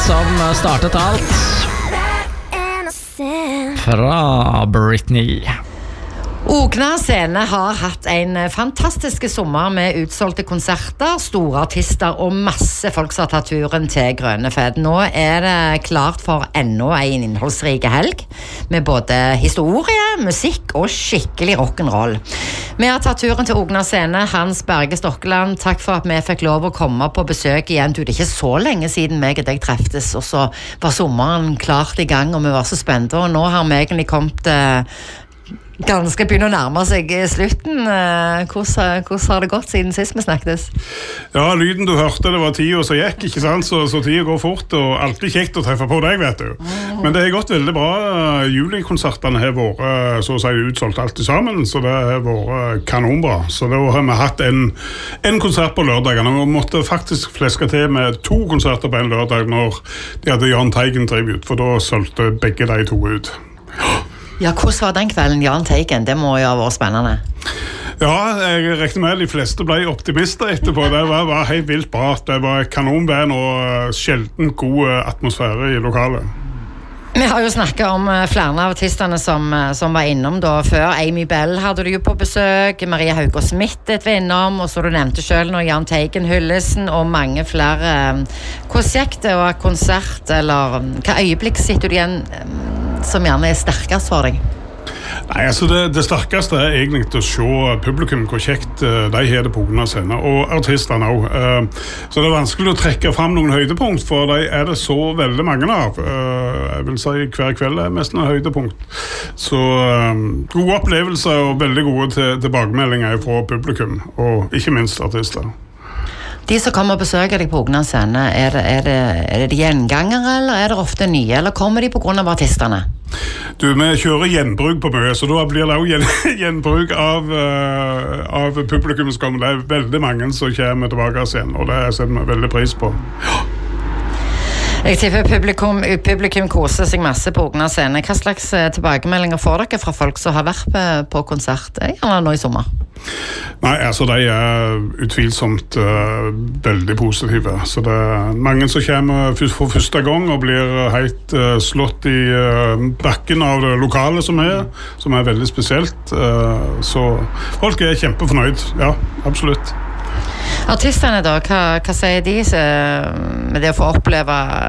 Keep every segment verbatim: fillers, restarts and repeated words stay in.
som startet alt. Fra Britney. Ogna Scene har hatt en fantastisk sommer med utsolgte konserter, store artister og masse folk som har tatt turen til Grønnefjell. Nå er det klart for enda en innholdsrik helg med både historie, musikk og skikkelig rock'n'roll. Vi har tatt turen til Ogna Scene. Hans Berge Stokkeland, takk for at vi fikk lov å komme på besøk igjen. Du, det er ikke så lenge siden meg og deg treftes, og så var sommeren klart i gang, og vi var så spente, og nå har vi egentlig kommet eh, ganske begynner å nærme seg slutten. Hvordan, hvordan har det gått siden sist vi snakkes? Ja, lyden du hørte, det var tida som gikk, ikke sant? Så, så tida går fort, og alltid kjekt å treffe på deg, vet du. Mm. Men det har gått veldig bra. Julikonsertene har vært så å si utsolgt alt sammen, så det har vært kanonbra. Så da har vi hatt en, en konsert på lørdagene, og vi måtte faktisk fleske til med to konserter på en lørdag når de hadde Jahn Teigen tribut, for da solgte begge de to ut. Ja, hvordan var den kvelden, Jahn Teigen? Det må jo ha vært spennende. Ja, jeg regner med de fleste ble optimister etterpå. Det var, var helt vilt bra. Det var kanonband og sjelden god atmosfære i lokalet. Vi har jo snakket om flere av artistene som, som var innom da før. Amy Bell hadde du jo på besøk, Maria Haugås Smith var innom, og så du nevnte selv nå Jahn Teigen, Hyllesen og mange flere. Hvordan gikk det å ha konsert, eller hva øyeblikk sitter du igjen som gjerne er sterkest for deg? Nei, altså det, det sterkeste er egentlig å se publikum, hvor kjekt de har det på Ogna Scene, og artisterne også. Så det er vanskelig å trekke frem noen høydepunkt, for de er det så veldig mange av. Jeg vil si hver kveld er mest en høydepunkt. Så gode opplevelser og veldig gode tilbakemeldinger fra publikum, og ikke minst artister. De som kommer og besøker deg på Ogna Scene, er det, er, det, er det de gjengangere, eller er det ofte nye, eller kommer de på grunn av artistene? Du, vi kjører gjenbruk på mye, så da blir det også gjenbruk av, uh, av publikum som kommer. Det er veldig mange som kommer tilbake igjen, og det setter vi veldig pris på. Ja. Jeg tipper publikum, publikum koser seg masse på Ogna Scene. Hva slags tilbakemeldinger får dere fra folk som har vært på konsert eller nå i sommer? Nei, altså de er utvilsomt uh, veldig positive. Så det er mange som kommer for første gang og blir helt uh, slått i uh, bakken av det lokale som er, som er veldig spesielt. Uh, så folk er kjempefornøyd, ja, absolutt. Artistene da, hva, hva sier de med det å få oppleve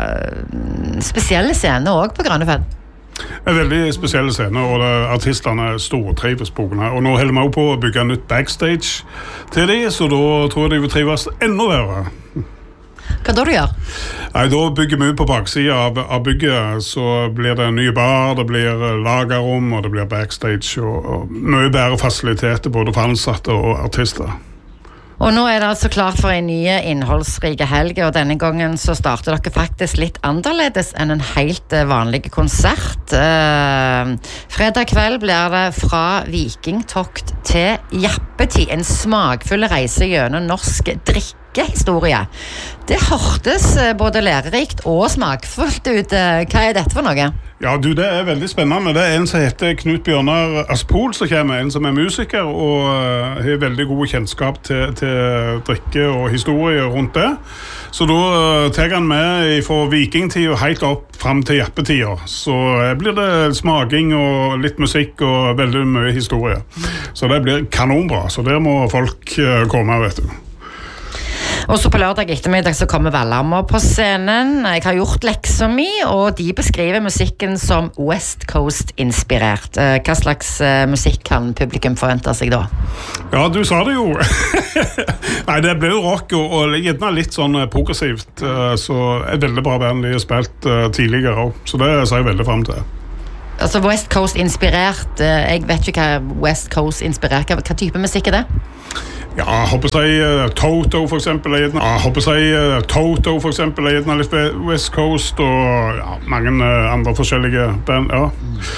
spesielle scener også på Grønnefjell? En veldig spesielle scener, og det, artistene stortrives på Ogna. Og nå holder vi også på å bygge nytt backstage til de, så da tror jeg de vil trives enda bedre. Hva da du gjør? Nei, da bygger vi på baksiden av, av bygget, så blir det en ny bar, det blir lagerrom, og det blir backstage, og, og mye bedre fasiliteter både for ansatte og artister. Og nå er det altså klart for en nye innholdsrike helg, og denne gangen så starter dere faktisk litt annerledes enn en helt vanlig konsert. Eh, fredag kveld blir det fra vikingtokt til jappetid, en smakfull reise gjennom norsk drikkehistorie. Det hørtes både lærerikt og smakfullt ut. Hva er dette for noe? Ja, du, det er veldig spennende. Det er en som heter Knut Bjørnar Aspol som kommer, en som er musiker og uh, har veldig god kjennskap til, til drikke og historie rundt det. Så da uh, tar han med fra vikingtid og helt opp frem til jappetida. Så uh, blir det smaking og litt musikk og veldig mye historie. Så det blir kanonbra, så der må folk uh, komme, vet du. Og så på lørdag ettermiddag så kommer Valhammer på scenen. Jeg har gjort leksa mi, og de beskriver musikken som West Coast-inspirert. Hva slags musikk kan publikum forvente seg da? Ja, du sa det jo. Nei, det blir jo rock, og, og gjerne litt sånn progressivt. Så et veldig bra band de har spilt tidligere også. Så det ser jeg veldig frem til. Altså West Coast-inspirert, jeg vet ikke hva West Coast-inspirert, hva, hva type musikk er det? Ja, jeg håper jeg uh, Toto for eksempel er gjerne, jeg håper jeg uh, Toto for eksempel er gjerne litt West Coast og ja, mange uh, andre forskjellige band, ja.